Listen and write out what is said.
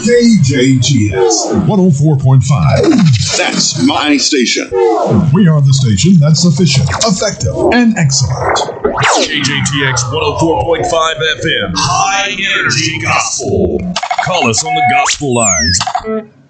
KJGS 104.5. That's my station. We are the station that's efficient, effective, and excellent. KJTX 104.5 FM. High Energy Gospel. Call us on the gospel lines